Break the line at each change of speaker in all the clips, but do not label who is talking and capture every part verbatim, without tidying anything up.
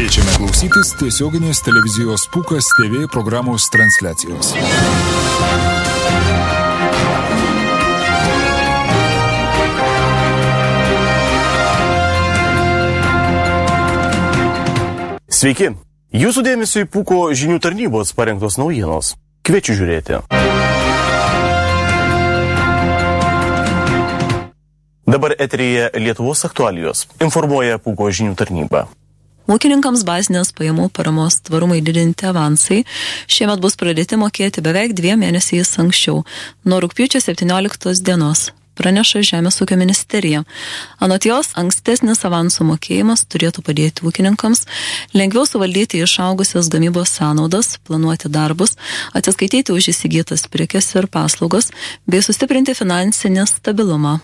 Kviečiame klausytis tiesioginės televizijos Pūkas T V programos transliacijos.
Sveiki! Jūsų dėmesio į Pūko žinių tarnybos parengtos naujienos. Kviečiu žiūrėti. Dabar eteryje Lietuvos aktualijos. Informuoja Pūko žinių tarnyba.
Ūkininkams bazinės pajamų paramos tvarumai didinti avansai šiemet bus pradėti mokėti beveik dviem mėnesiais anksčiau, nuo rugpjūčio septynioliktos dienos, praneša Žemės ūkio ministerija. Anot jos, ankstesnis avansų mokėjimas turėtų padėti ūkininkams lengviau suvaldyti išaugusias gamybos sąnaudas, planuoti darbus, atsiskaityti už įsigytas prekes ir paslaugas bei sustiprinti finansinį stabilumą.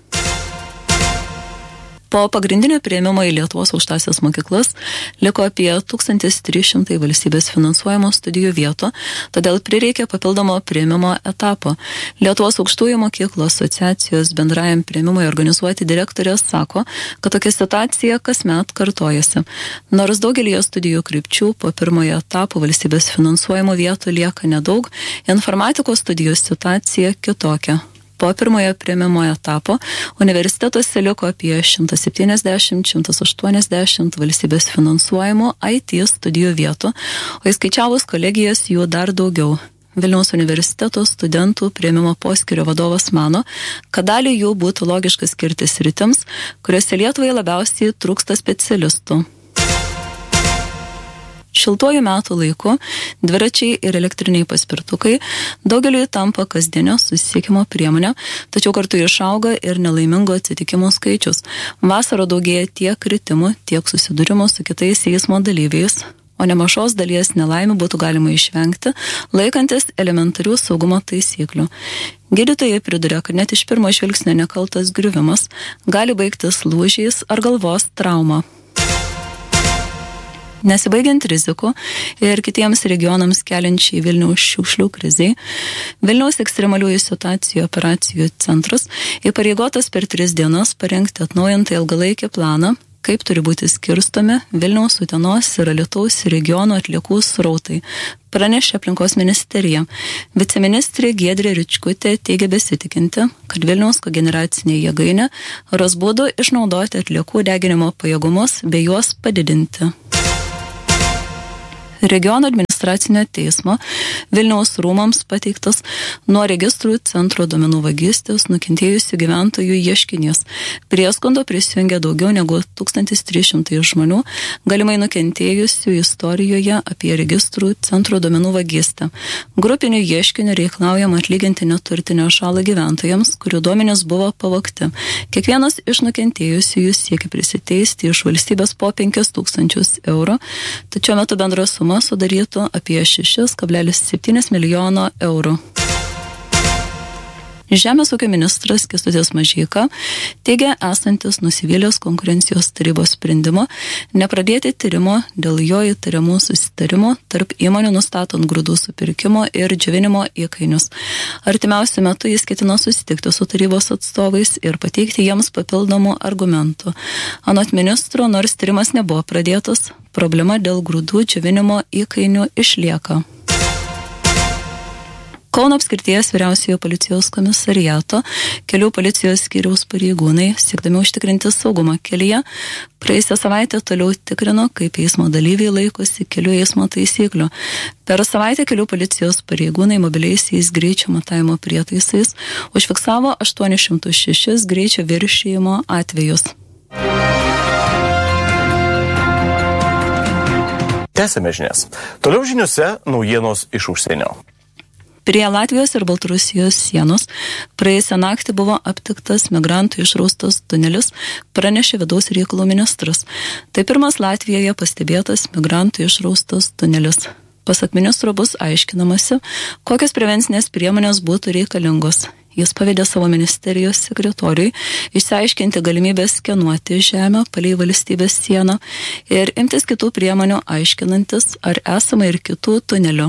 Po pagrindinio priėmimo į Lietuvos aukštąsias mokyklas liko apie tūkstantis trys šimtai valstybės finansuojamo studijų vietų, todėl prireikė papildomo priėmimo etapo. Lietuvos aukštųjų mokyklų asociacijos bendrajam priėmimui organizuoti direktorė sako, kad tokia situacija kasmet kartojasi. Nors daugelį studijų krypčių po pirmojo etapo valstybės finansuojamo vietų lieka nedaug, informatikos studijų situacija kitokia. Po pirmojo priėmimo etapo universitetuose liko apie šimtas septyniasdešimt - šimtas aštuoniasdešimt valstybės finansuojamų I T studijų vietų, o įskaičiavus kolegijas jų dar daugiau. Vilniaus universiteto studentų priėmimo poskyrio vadovas mano, kad dalį jų būtų logiška skirti sritims, kuriuose Lietuvai labiausiai trūksta specialistų. Šiltuoju metų laiku dviračiai ir elektriniai paspirtukai daugeliui tampa kasdienio susisiekimo priemonė, tačiau kartu išauga ir nelaimingo atsitikimų skaičius. Vasarą daugėja tiek kritimų, tiek susidūrimų su kitais eismo dalyviais, o nemažos dalies nelaimių būtų galima išvengti, laikantis elementarių saugumo taisyklių. Gydytojai priduria, kad net iš pirmo žvilgsnio nekaltas griuvimas gali baigtis lūžiais ar galvos trauma. Nesibaigiant rizikų ir kitiems regionams keliančiai Vilniaus šiukšlių krizei, Vilniaus ekstremaliųjų situacijų operacijų centras įpareigotas per tris dienas parengti atnaujintą ilgalaikį planą, kaip turi būti skirstomi Vilniaus, Utenos ir Alytaus regionų atliekų srautai, pranešė aplinkos ministerija. Viceministrė Giedrė Ričkutė teigia besitikinti, kad Vilniaus kogeneracinė jėgainė ras būdų išnaudoti atliekų deginimo pajėgumus bei juos padidinti. Regiono administracinio teismo Vilniaus rūmams pateiktas nuo registrų centro duomenų vagystės nukentėjusių gyventojų ieškinys. Prie skundo prisijungė daugiau negu tūkstantis trys šimtai žmonių, galimai nukentėjusių istorijoje apie registrų centro duomenų vagystę. Grupinių ieškinių reikalaujama atlyginti neturtinę žalą gyventojams, kurių duomenys buvo pavogti. Kiekvienas iš nukentėjusiųjų siekia prisiteisti iš valstybės po penkis tūkstančius eurų, tačiau metu bendra suma sudarytų apie šeši kablelis septyni milijono eurų. Žemės ūkio ministras Kęstutis Mažeika teigia esantis nusivylęs konkurencijos tarybos sprendimo nepradėti tyrimo dėl jo įtariamų susitarimų tarp įmonių nustatant grūdų supirkimo ir džiovinimo įkainius. Artimiausiu metu jis ketina susitikti su tarybos atstovais ir pateikti jiems papildomų argumentų. Anot ministro, nors tyrimas nebuvo pradėtas, problema dėl grūdų džiovinimo įkainių išlieka. Kauno apskrities vyriausiojo policijos komisariato kelių policijos skyriaus pareigūnai, siekdami užtikrinti saugumą kelyje, praėjusią savaitę toliau tikrino, kaip eismo dalyviai laikosi kelių eismo taisyklių. Per savaitę kelių policijos pareigūnai mobiliaisiais greičio matavimo prietaisais užfiksavo aštuonis šimtus šešis greičio viršijimo atvejus.
Tęsiame žinias. Toliau žiniuose naujienos iš užsienio.
Prie Latvijos ir Baltarusijos sienos praėjusią naktį buvo aptiktas migrantų išraustas tunelis, pranešė vidaus reikalų ministras. Tai pirmas Latvijoje pastebėtas migrantų išraustas tunelis. Pasak ministro bus aiškinamasi, kokios prevencinės priemonės būtų reikalingos. Jis pavedė savo ministerijos sekretoriui išsiaiškinti galimybę skenuoti žemę palei valstybės sieną ir imtis kitų priemonių aiškinantis, ar esama ir kitų tunelių.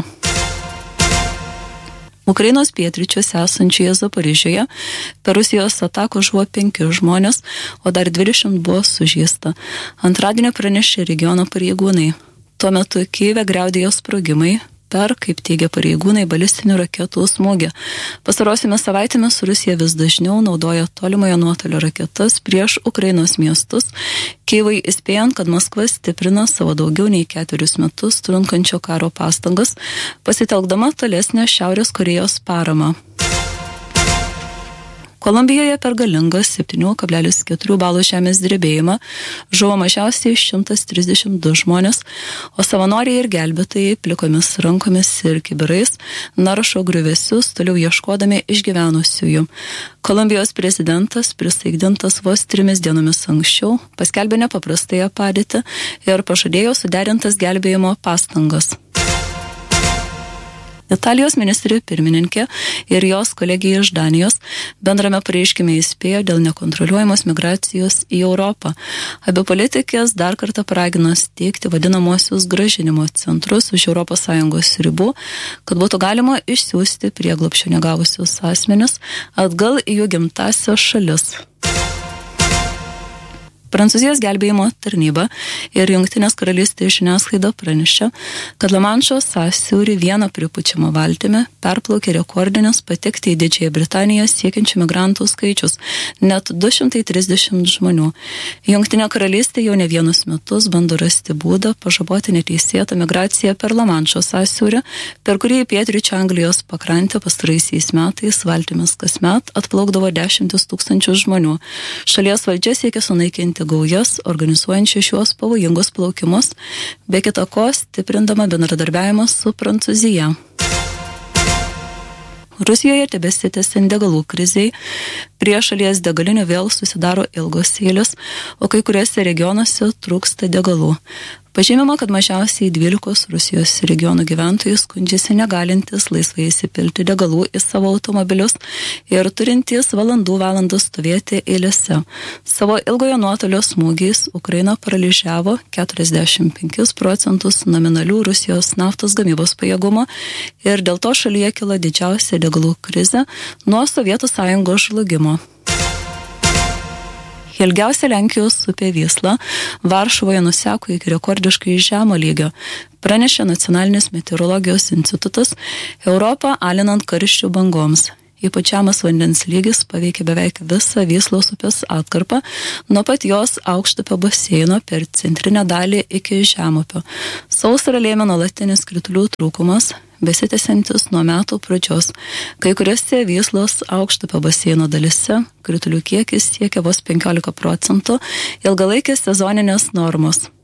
Ukrainos pietryčiuose esančioje Zaporižėje per Rusijos ataką žuvo penki žmonės, o dar dvidešimt buvo sužeista. Antradienį pranešė regiono pareigūnai. Tuo metu Kyjive griaudėjo sprogimai per, kaip teigia pareigūnai, balistinių raketų smūgį. Pastarosiomis savaitėmis Rusija vis dažniau naudoja tolimojo nuotolio raketas prieš Ukrainos miestus, Kyjivui įspėjant, kad Maskva stiprina savo daugiau nei ketverius metus trunkančio karo pastangas, pasitelkdama tolesnę Šiaurės Korėjos paramą. Kolumbijoje per galingą septyni kablelis keturi balų žemės drebėjimą žuvo mažiausiai šimtas trisdešimt du žmonės, o savanoriai ir gelbėtojai plikomis rankomis ir kibirais naršo griuvėsius, toliau ieškodami išgyvenusiųjų. Kolumbijos prezidentas, prisaikdintas vos trimis dienomis anksčiau, paskelbė nepaprastąją padėtį ir pažadėjo suderintas gelbėjimo pastangas. Italijos ministrė pirmininkė ir jos kolegija iš Danijos bendrame pareiškime įspėjo dėl nekontroliuojamos migracijos į Europą. Abi politikės dar kartą paragino steigti vadinamosius grąžinimo centrus už Europos Sąjungos ribų, kad būtų galima išsiųsti prieglobsčio negavusius asmenis atgal į jų gimtąsias šalis. Prancūzijos gelbėjimo tarnyba ir Jungtinės karalystės žiniasklaida pranešė, kad Lamanšo sąsiaurį vieną pripučiamą valtimi perplaukė rekordinis patekti į Didžiąją Britaniją siekiančių migrantų skaičius – net du šimtai trisdešimt žmonių. Jungtinė karalystė jau ne vienus metus bando rasti būdą pažaboti neteisėtą migraciją per Lamanšo sąsiaurį, per kurį į pietryčių Anglijos pakrantę pastaraisiais metais valtimis kasmet atplaukdavo dešimtis tūkstančių žmonių. Šalies valdžia siekia sunaikinti gaujas, organizuojančių šiuos pavojingus plaukimus, be kita ko stiprindama bendradarbiavimą su Prancūzija. Rusijoje tebesitęsiant degalų krizei, prie šalies degalinių vėl susidaro ilgos eilės, o kai kuriuose regionuose trūksta degalų. Pažymima, kad mažiausiai dvylikos Rusijos regionų gyventojų skundžiasi negalintis laisvai įsipilti degalų į savo automobilius ir turintys valandų valandas stovėti eilėse. Savo ilgojo nuotolio smūgiais Ukraina paralyžiavo keturiasdešimt penkis procentus nominalių Rusijos naftos gamybos pajėgumo ir dėl to šalyje kilo didžiausia degalų krizė nuo Sovietų Sąjungos žlugimo. Ilgiausia Lenkijos upė Vysla Varšuvoje nuseko iki rekordiškai žemo lygio, pranešė Nacionalinis meteorologijos institutas, Europą alinant karščių bangoms. Ypač žemas vandens lygis paveikė beveik visą Vyslos upės atkarpą, nuo pat jos aukštupio baseino per centrinę dalį iki žemupio. Sausrą lėmė nuolatinis kritulių trūkumas, besitęsiantis nuo metų pradžios. Kai kuriuose Vyslos aukštupio baseino dalyse kritulių kiekis siekia vos penkiolika procentų ilgalaikės sezoninės normos.